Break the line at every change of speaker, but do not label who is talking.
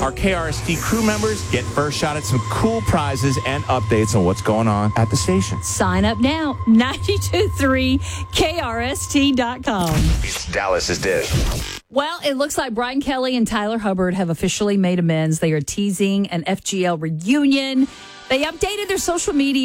Our KRST crew members get first shot at some cool prizes and updates on what's going on at the station.
Sign up now, 923KRST.com.
It's Dallas's Dish.
Well, it looks like Brian Kelly and Tyler Hubbard have officially made amends. They are teasing an FGL reunion. They updated their social media